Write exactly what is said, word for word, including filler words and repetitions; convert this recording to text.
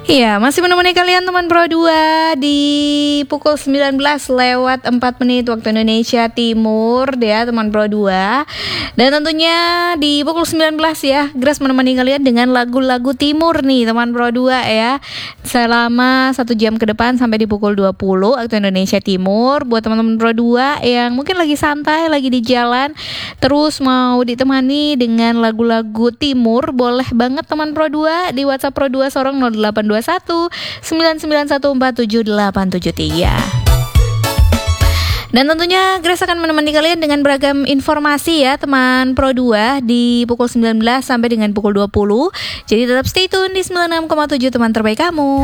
Iya, masih menemani kalian teman Pro dua di pukul sembilan belas lewat empat menit waktu Indonesia Timur ya teman Pro dua. Dan tentunya di pukul sembilan belas ya, Grace menemani kalian dengan lagu-lagu Timur nih teman Pro dua ya. Selama satu jam ke depan sampai di pukul dua puluh waktu Indonesia Timur. Buat teman-teman Pro dua yang mungkin lagi santai, lagi di jalan, terus mau ditemani dengan lagu-lagu Timur, boleh banget teman Pro dua di WhatsApp Pro dua Sorong nol delapan dua satu sembilan sembilan satu empat tujuh delapan tujuh tiga. Dan tentunya Grace akan menemani kalian dengan beragam informasi ya teman Pro dua di pukul sembilan belas sampai dengan pukul dua puluh. Jadi tetap stay tune di sembilan puluh enam koma tujuh teman terbaik kamu.